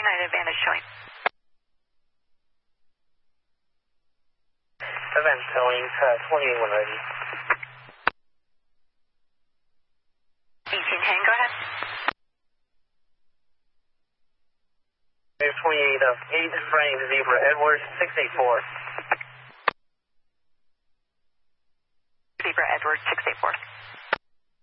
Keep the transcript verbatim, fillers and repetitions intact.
United Advantage showing. Event showing uh, twenty-eight one ready. eighteen ten, go ahead. twenty-eight of eight, Frank Zebra Edwards, six eight four. Zebra Edwards, six eight four.